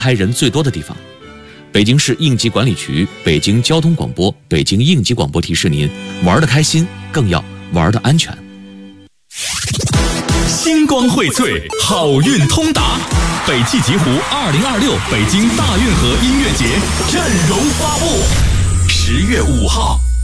拍人最多的地方。北京市应急管理局、北京交通广播、北京应急广播提示您：玩得开心，更要玩得安全。 星光荟萃，好运通达。北汽极狐2026北京大运河音乐节阵容发布，10月5号。